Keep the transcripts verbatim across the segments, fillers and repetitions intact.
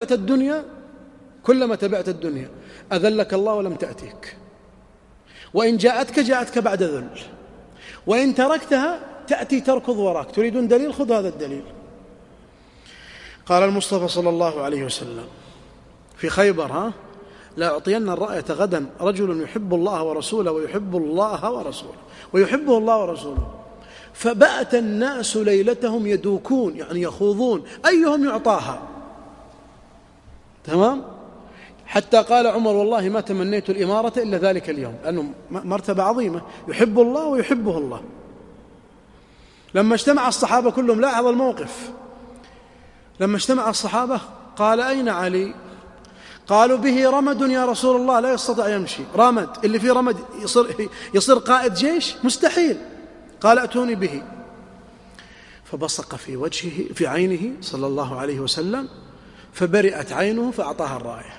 تبعت الدنيا كلما تبعت الدنيا أذلك الله ولم تأتيك، وإن جاءتك جاءتك بعد ذل، وإن تركتها تأتي تركض وراك. تريدون دليل؟ خذ هذا الدليل. قال المصطفى صلى الله عليه وسلم في خيبر: ها لا أعطين الراية غدا رجل يحب الله ورسوله ويحب الله ورسوله ويحبه الله ورسوله. فبات الناس ليلتهم يدوكون، يعني يخوضون أيهم يعطاها. تمام؟ حتى قال عمر: والله ما تمنيت الإمارة إلا ذلك اليوم، لأنه مرتبة عظيمة، يحب الله ويحبه الله. لما اجتمع الصحابة كلهم، لاحظ الموقف، لما اجتمع الصحابة قال: أين علي؟ قالوا: به رمد يا رسول الله لا يستطيع يمشي. رمد، اللي فيه رمد يصير, يصير قائد جيش؟ مستحيل. قال: أتوني به. فبصق في وجهه في عينه صلى الله عليه وسلم فبرئت عينه فأعطاها الراية.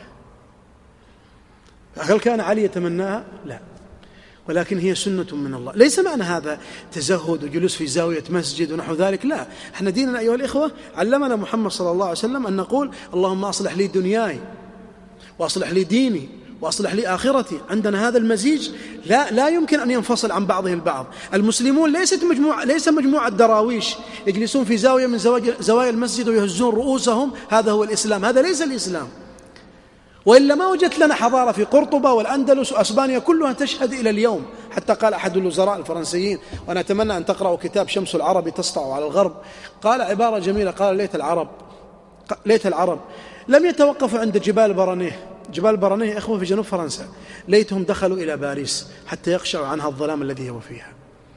هل كان علي يتمناها؟ لا، ولكن هي سنة من الله. ليس معنى هذا تزهد وجلوس في زاوية مسجد ونحو ذلك، لا. احنا ديننا أيها الإخوة علمنا محمد صلى الله عليه وسلم أن نقول: اللهم أصلح لي دنياي وأصلح لي ديني وأصلح لي آخرتي. عندنا هذا المزيج لا, لا يمكن أن ينفصل عن بعضه البعض. المسلمون ليست مجموعة ليس مجموعة دراويش يجلسون في زاوية من زوايا المسجد ويهزون رؤوسهم. هذا هو الإسلام، هذا ليس الإسلام. وإلا ما وجدت لنا حضارة في قرطبة والأندلس وأسبانيا كلها تشهد إلى اليوم. حتى قال أحد الوزراء الفرنسيين، وأنا أتمنى أن تقرأوا كتاب شمس العرب تسطع على الغرب، قال عبارة جميلة، قال: ليت العرب ليت العرب لم يتوقفوا عند جبال برانيه. جبال برانيه إخوة في جنوب فرنسا، ليتهم دخلوا إلى باريس حتى يخشعوا عنها الظلام الذي هو فيها.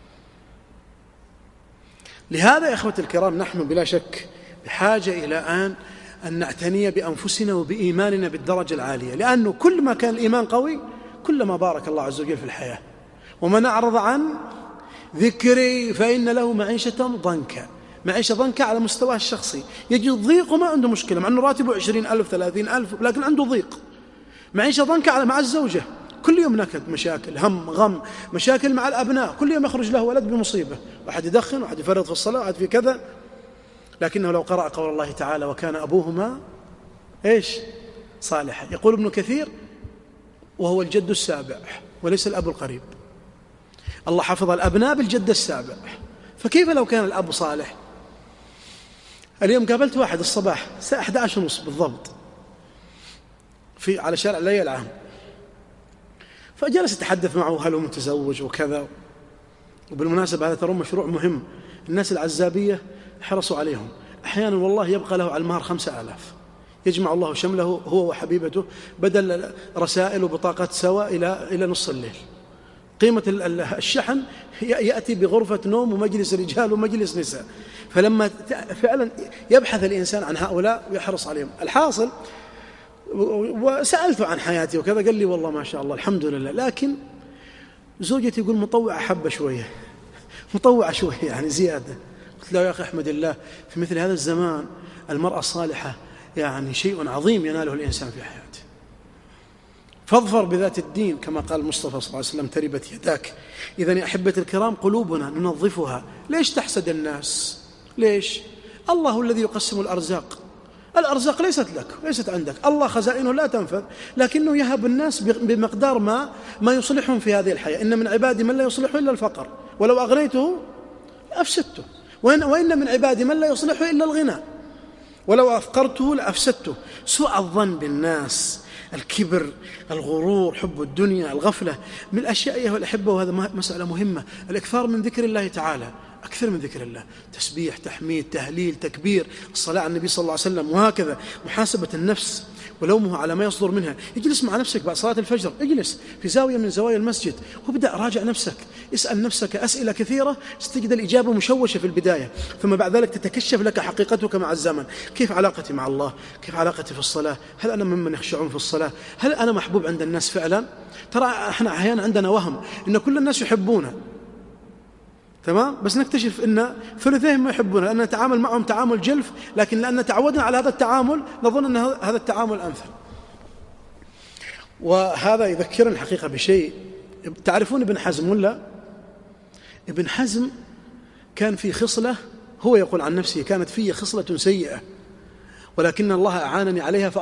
لهذا يا إخوة الكرام نحن بلا شك بحاجة إلى أن أن نعتني بأنفسنا وبإيماننا بالدرجة العالية، لأنه كل ما كان الإيمان قوي كلما بارك الله عز وجل في الحياة. ومن أعرض عن ذكري فإن له معيشة ضنكا. معيشة ضنكا على مستواه الشخصي، يجد ضيق وما عنده مشكلة، مع أنه راتبه عشرين ألف ثلاثين ألف، لكن عنده ضيق. معيشة ضنكا مع الزوجة، كل يوم نكد، مشاكل، هم، غم، مشاكل مع الأبناء، كل يوم يخرج له ولد بمصيبة، واحد يدخن، واحد يفرط في الصلاة، واحد في كذا. لكنه لو قرأ قول الله تعالى: وكان أبوهما إيش؟ صالحا. يقول ابن كثير: وهو الجد السابع وليس الأب القريب. الله حفظ الأبناء بالجد السابع، فكيف لو كان الأب صالح؟ اليوم قابلت واحد الصباح الساعة أحد عشر ونصف بالضبط في على شارع الليل العام، فجلس يتحدث معه هل هو متزوج وكذا. وبالمناسبة هذا ترى مشروع مهم، الناس العزابية حرصوا عليهم. أحيانا والله يبقى له على المهر خمسة آلاف، يجمع الله شمله هو وحبيبته بدل رسائل وبطاقات سوا إلى إلى نص الليل. قيمة الشحن يأتي بغرفة نوم ومجلس رجال ومجلس نساء. فلما فعلا يبحث الإنسان عن هؤلاء ويحرص عليهم. الحاصل، وسألته عن حياتي وكذا، قال لي: والله ما شاء الله الحمد لله، لكن زوجتي يقول مطوعة حبة شوية، مطوعة شوية يعني زيادة. قلت له: يا أخي أحمد الله، في مثل هذا الزمان المرأة الصالحة يعني شيء عظيم يناله الإنسان في حياته. فاظفر بذات الدين كما قال المصطفى صلى الله عليه وسلم: تربت يداك. إذن يا أحبة الكرام قلوبنا ننظفها. ليش تحسد الناس؟ ليش؟ الله الذي يقسم الأرزاق، الأرزاق ليست لك، ليست عندك، الله خزائنه لا تنفذ، لكنه يهب الناس بمقدار ما ما يصلحهم في هذه الحياة. إن من عبادي من لا يصلحه إلا الفقر، ولو أغنيته أفسدته، وإن, وإن من عبادي من لا يصلحه إلا الغنى، ولو أفقرته لأفسدته. سوء الظن بالناس، الكبر، الغرور، حب الدنيا، الغفلة، من الأشياء أيها الأحبة، وهذا مسألة مهمة، الإكثار من ذكر الله تعالى، أكثر من ذكر الله، تسبيح، تحميد، تهليل، تكبير، الصلاة على النبي صلى الله عليه وسلم، وهكذا. محاسبة النفس ولومه على ما يصدر منها. اجلس مع نفسك بعد صلاة الفجر، اجلس في زاوية من زوايا المسجد وابدأ راجع نفسك، اسأل نفسك أسئلة كثيرة ستجد الإجابة مشوشة في البداية، ثم بعد ذلك تتكشف لك حقيقتك مع الزمن. كيف علاقتي مع الله؟ كيف علاقتي في الصلاة؟ هل أنا ممن يخشعون في الصلاة؟ هل أنا محبوب عند الناس فعلا؟ ترى احنا أحيانا عندنا وهم إن كل الناس يحبونه، تمام، بس نكتشف أن ثلثين ما يحبونه، لأن نتعامل معهم تعامل جلف، لكن لأن تعودنا على هذا التعامل نظن أن هذا التعامل أمثل. وهذا يذكرني الحقيقة بشيء. تعرفون ابن حزم ولا؟ ابن حزم كان في خصلة، هو يقول عن نفسه: كانت في خصلة سيئة ولكن الله أعانني عليها